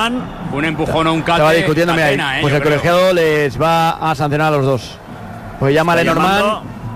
Lenormand. Un empujón o un cate. Estaba discutiéndome ahí. Pues el colegiado les va a sancionar a los dos. Pues llama a Lenormand.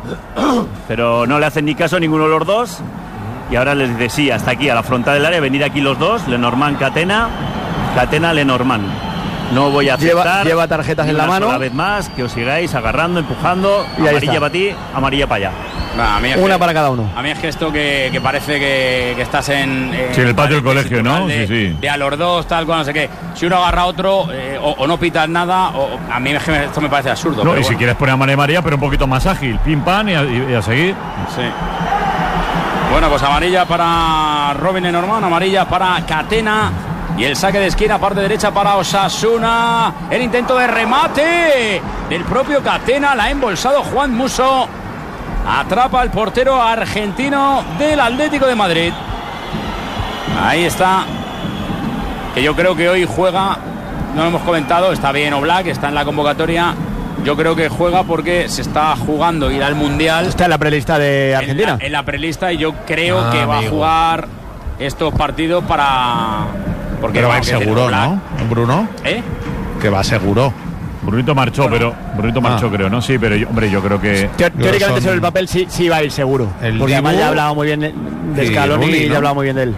Pero no le hacen ni caso a ninguno de los dos. Y ahora les dice sí, hasta aquí, a la frontal del área, venir aquí los dos, Lenormand, Catena, Lenormand. No voy a aceptar. Lleva tarjetas en la mano. Una vez más, que os sigáis agarrando, empujando. Y amarilla para ti, amarilla para allá. Una para cada uno. A mí es que esto que parece que estás en el patio del colegio, ¿no? Sí. De a los dos, tal cual, no sé qué. Si uno agarra a otro, o no pitas nada, a mí es que esto me parece absurdo. No, y bueno, si quieres poner a María, pero un poquito más ágil. Pim, pam y a seguir. Sí. Bueno, pues amarilla para Robin Lenormand, amarilla para Catena. Y el saque de esquina, parte derecha para Osasuna. El intento de remate del propio Catena. La ha embolsado Juan Musso. Atrapa al portero argentino del Atlético de Madrid. Ahí está. Que yo creo que hoy juega. No lo hemos comentado. Está bien Oblak, está en la convocatoria. Yo creo que juega porque se está jugando ir al Mundial. Está en la prelista de Argentina. En la prelista, y yo creo que va a jugar estos partidos para... Porque pero va a ir seguro, ¿no? Bruno. Que va seguro. Brunito marchó, creo, ¿no? Sí, pero yo creo que... Teóricamente sobre el papel sí va a ir seguro. Porque además ya ha hablado muy bien de Scaloni y ya ha hablado muy bien de él.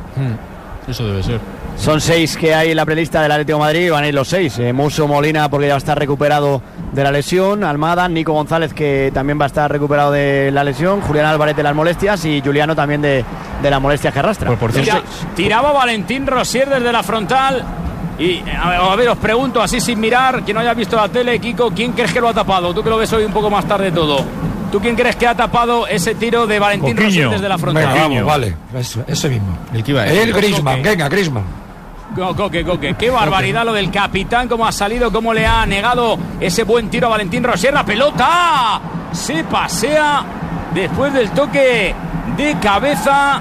Eso debe ser. Son 6 que hay en la prelista del Atlético de Madrid, van a ir los 6. Musso, Molina, porque ya va a estar recuperado de la lesión, Almada, Nico González, que también va a estar recuperado de la lesión, Julián Álvarez de las molestias y Juliano también de las molestias que arrastra. Pues tiraba Valentín Rosier desde la frontal. Y a ver, os pregunto así sin mirar, quien no haya visto la tele, Kiko, ¿quién crees que lo ha tapado? Tú que lo ves hoy un poco más tarde todo. ¿Tú quién crees que ha tapado ese tiro de Valentín Rosier desde la frontal? Vamos, vale, ese mismo. El Griezmann, venga, Griezmann. Coque, qué barbaridad lo del capitán, cómo ha salido, cómo le ha negado ese buen tiro a Valentín Rosier. La pelota se pasea después del toque de cabeza.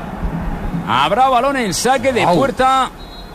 Habrá balón en saque de puerta.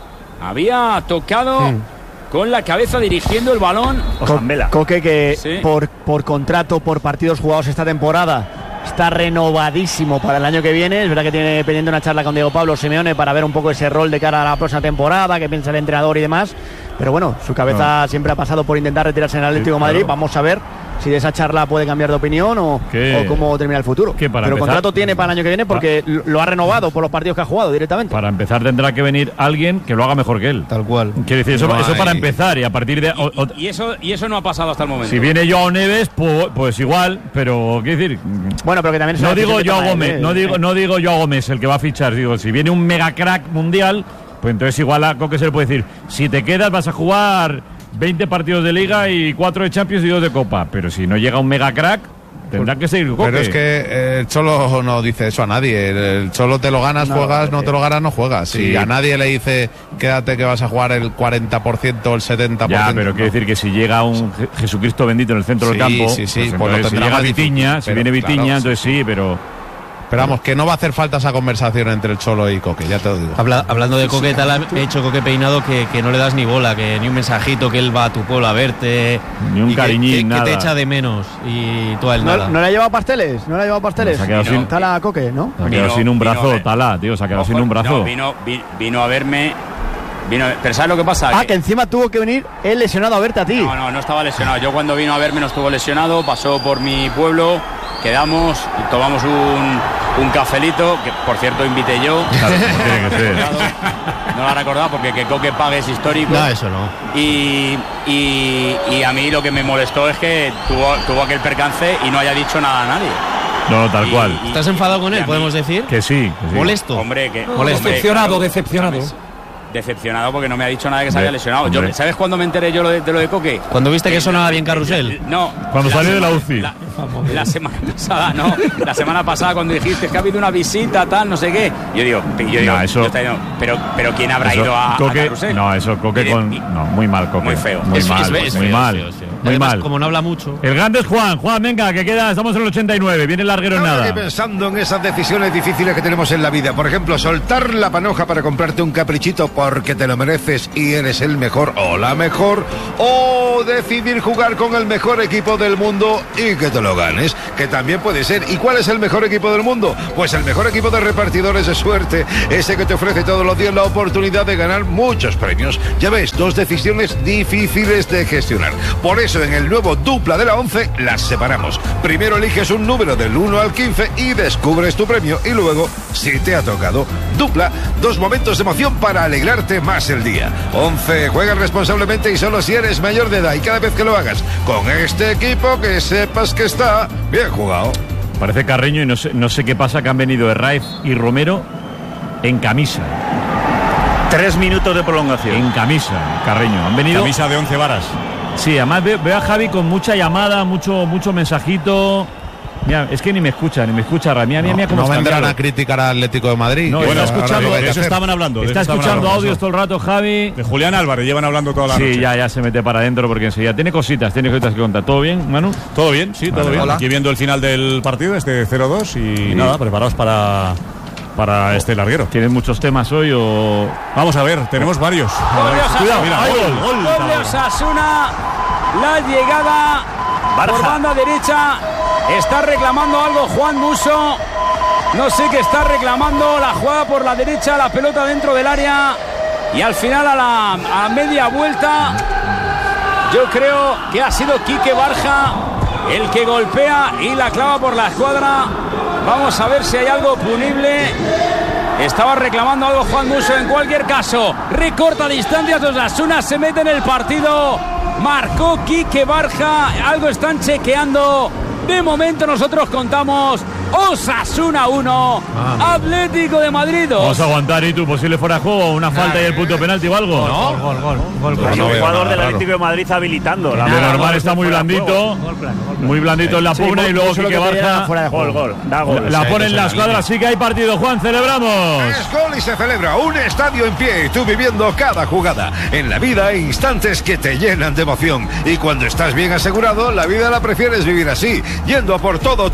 Había tocado con la cabeza dirigiendo el balón. Coque, que sí, por contrato, por partidos jugados esta temporada, está renovadísimo para el año que viene. Es verdad que tiene pendiente una charla con Diego Pablo Simeone para ver un poco ese rol de cara a la próxima temporada, qué piensa el entrenador y demás. Pero bueno, su cabeza siempre ha pasado por intentar retirarse en el Atlético de Madrid. Claro. Vamos a ver si de esa charla puede cambiar de opinión o cómo termina el futuro. Pero contrato tiene para el año que viene porque lo ha renovado por los partidos que ha jugado directamente. Para empezar tendrá que venir alguien que lo haga mejor que él. Tal cual. Quiere decir, eso para empezar, y a partir de... Y eso no ha pasado hasta el momento. Si viene Joao Neves, pues igual, pero quiero decir... Bueno, pero que también... No digo Joao Gómez, no digo Joao Gómez el que va a fichar, digo, si viene un mega crack mundial, pues entonces igual a Coque se le puede decir, si te quedas vas a jugar 20 partidos de Liga y 4 de Champions y 2 de Copa, pero si no llega un mega crack, tendrá que seguir Coque. Pero es que el Cholo no dice eso a nadie. El Cholo te lo ganas, juegas, no te lo ganas, no juegas. Sí. Si a nadie le dice, quédate que vas a jugar el 40% o el 70%. Ya, pero quiere decir que si llega un Jesucristo bendito en el centro del campo, pues si llega Vitiña, si viene Vitiña, claro, entonces sí, pero vamos, que no va a hacer falta esa conversación entre el Cholo y Coque, ya te lo digo. Hablando de Coque, tal ha hecho Coque Peinado que no le das ni bola, que ni un mensajito, que él va a tu pueblo a verte, ni un cariñín, nada. Que te echa de menos y tú a él nada. ¿No le ha llevado pasteles? ¿No le ha llevado pasteles? Se ha quedado sin Tala Coque, ¿no? Se ha quedado sin un brazo, Tala, tío, se ha quedado sin un brazo. Vino a verme. Pero ¿sabes lo que pasa? Que encima tuvo que venir él lesionado a verte a ti. No estaba lesionado. Yo cuando vino a verme no estuvo lesionado, pasó por mi pueblo, quedamos, tomamos un cafelito, que por cierto invité yo. Claro, tiene que ser. No lo ha recordado porque que Coque pague es histórico. No, eso no. Y a mí lo que me molestó es que tuvo aquel percance y no haya dicho nada a nadie. No, tal cual. ¿Estás enfadado con él? ¿Podemos decir? Que sí. ¿Molesto? Hombre, Decepcionado porque no me ha dicho nada de que se haya lesionado. ¿Sabes cuándo me enteré yo de lo de Coque? ¿Cuando viste que sonaba bien Carrusel? No. Cuando salió de la UCI. La semana pasada, no. La semana pasada cuando dijiste que ha habido una visita, tal, no sé qué. Yo digo, pero ¿quién habrá ido a Carrusel? No, eso Coque muy mal, Coque. Muy feo. Muy mal. Muy además, mal. como no habla mucho. El grande es Juan. Juan, venga, que queda, estamos en el 89. Viene el larguero en nada. Estoy pensando en esas decisiones difíciles que tenemos en la vida. Por ejemplo, soltar la panoja para comprarte un caprichito porque te lo mereces y eres el mejor o la mejor. O decidir jugar con el mejor equipo del mundo y que te lo ganes. Que también puede ser. ¿Y cuál es el mejor equipo del mundo? Pues el mejor equipo de repartidores de suerte. Ese que te ofrece todos los días la oportunidad de ganar muchos premios. Ya ves, 2 decisiones difíciles de gestionar. Por eso en el nuevo Dupla de la 11 las separamos. Primero eliges un número del 1 al 15 y descubres tu premio. Y luego, si te ha tocado, Dupla, 2 momentos de emoción para alegrarte más el día. 11, juega responsablemente y solo si eres mayor de edad. Y cada vez que lo hagas con este equipo, que sepas que está bien jugado. Parece Carreño y no sé qué pasa, que han venido Herraiz y Romero en camisa. 3 minutos de prolongación. En camisa, Carreño. Han venido. Camisa de 11 varas. Sí, además veo a Javi con mucha llamada, mucho mensajito. Mira, es que ni me escucha, Mira, no vendrán a criticar al Atlético de Madrid. No, bueno, está escuchando, de eso estaban hablando. Está escuchando audios todo el rato, Javi. De Julián Álvarez llevan hablando toda la noche. Sí, ya se mete para adentro porque enseguida tiene cositas que contar. ¿Todo bien, Manu? Todo bien, sí, todo bien. Hola. Aquí viendo el final del partido, 0-2 y nada, preparados para este larguero. ¿Tienes muchos temas hoy o...? Vamos a ver, tenemos varios. Cuidado, mira, gol de Osasuna. La llegada por banda derecha. Está reclamando algo Juan Musso. No sé qué está reclamando. La jugada por la derecha, la pelota dentro del área. Y al final a la media vuelta, yo creo que ha sido Quique Barja el que golpea y la clava por la escuadra. Vamos a ver si hay algo punible. Estaba reclamando algo Juan Musso. En cualquier caso, recorta distancias. Osasuna se mete en el partido. Marcó Quique Barja. Algo están chequeando. De momento nosotros contamos Osasuna 1, Atlético de Madrid 2. Vamos a aguantar, ¿y tú? ¿Posible fuera de juego? ¿Una falta y el punto penalti o algo? Gol. El jugador del Atlético de Madrid habilitando. De normal está muy blandito. Muy blandito en la pugna y luego Quique Barja. Gol. Da gol. La pone en la escuadra, sí que hay partido, Juan, celebramos. Es gol y se celebra un estadio en pie y tú viviendo cada jugada. En la vida hay instantes que te llenan de emoción y cuando estás bien asegurado, la vida la prefieres vivir así, yendo a por todo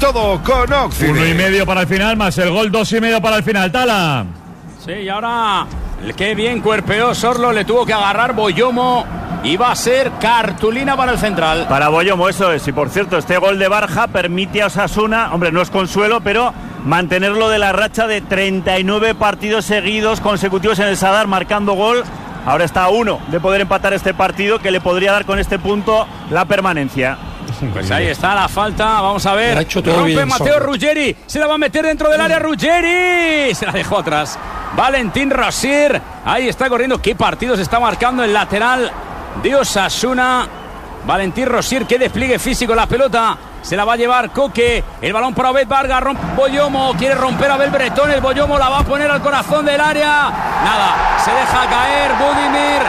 con Oxide. 1,5 para el final, más el gol 2,5 para el final. Tala. Sí, y ahora qué bien cuerpeó Sorlo, le tuvo que agarrar Boyomo y va a ser cartulina para el central. Para Boyomo, eso es. Y por cierto, este gol de Barja permite a Osasuna, hombre, no es consuelo, pero mantenerlo de la racha de 39 partidos seguidos consecutivos en el Sadar marcando gol. Ahora está a 1 de poder empatar este partido que le podría dar con este punto la permanencia. Pues ahí está la falta, vamos a ver. Rompe bien, Matteo Ruggeri, se la va a meter dentro del área Ruggeri. Se la dejó atrás Valentín Rosier. Ahí está corriendo, qué partido se está marcando el lateral de Osasuna. Valentín Rosier, qué despliegue físico, la pelota se la va a llevar Coque, el balón para Obed Vargas, Boyomo, quiere romper a Abel Bretón, el Boyomo la va a poner al corazón del área, nada, se deja caer Budimir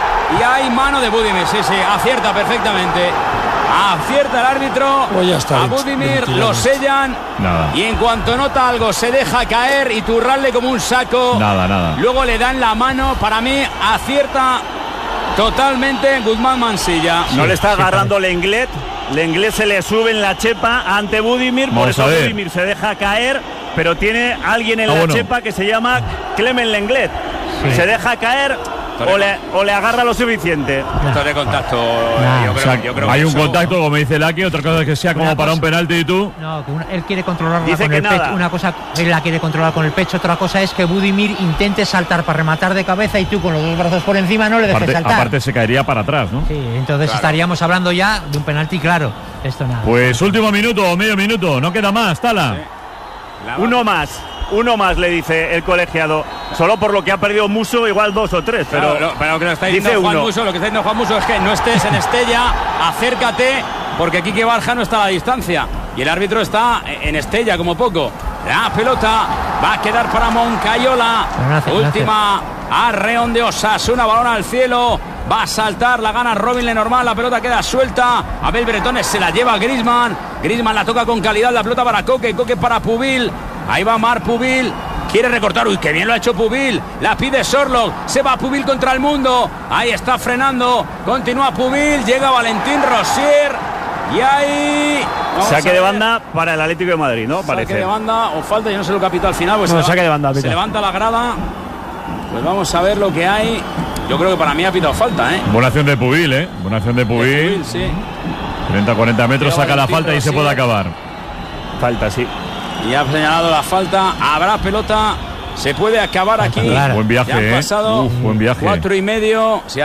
y hay mano de Budimir, sí, acierta perfectamente, acierta el árbitro, a Budimir lo sellan y en cuanto nota algo se deja caer y Turralde como un saco, luego le dan la mano, para mí acierta totalmente Guzmán Mansilla. No le está agarrando Lenglet. Lenglet se le sube en la chepa ante Budimir. Por eso Budimir se deja caer. Pero tiene alguien en la chepa que se llama Clement Lenglet. Se deja caer o le agarra lo suficiente. Esto de contacto. Yo creo hay que un contacto, como me dice Laki. Otra cosa es que sea como para un penalti y tú. No, que él quiere controlarla con el pecho. Una cosa él la quiere controlar con el pecho. Otra cosa es que Budimir intente saltar para rematar de cabeza y tú con los 2 brazos por encima no le dejes saltar. Aparte se caería para atrás, ¿no? Sí, entonces estaríamos hablando ya de un penalti claro. Esto nada. Pues último minuto o medio minuto. No queda más, Tala. Uno más le dice el colegiado. Solo por lo que ha perdido Musso, igual 2 o 3. Pero lo que lo está diciendo Juan Musso, lo que está diciendo Juan Musso es que no estés en Estella, acércate, porque Quique Barja no está a la distancia. Y el árbitro está en Estella, como poco. La pelota va a quedar para Moncayola. Última arreón de Osasuna, balón al cielo. Va a saltar, la gana Robin Lenormand, la pelota queda suelta. Abel Bretones se la lleva a Griezmann. Griezmann la toca con calidad, la pelota para Coque para Pubil. Ahí va Marc Pubil. quiere recortar. Uy, qué bien lo ha hecho Pubil. La pide Sorloth. Se va Pubil contra el mundo. Ahí está frenando. Continúa Pubil. Llega Valentín Rosier. Y ahí... Saque de banda para el Atlético de Madrid, ¿no? Parece. Saque de banda o falta, yo no sé lo que ha pitado al final. Pues saque de banda. Se levanta la grada. Pues vamos a ver lo que hay. Yo creo que para mí ha pitado falta, ¿eh? Buena acción de Pubil, ¿eh? Buena acción de Pubil. Sí. 30-40 metros, saca la falta y se puede acabar. Falta, sí. Y ha señalado la falta. Habrá pelota. Se puede acabar aquí. Buen viaje, ya han pasado buen viaje. 4:30.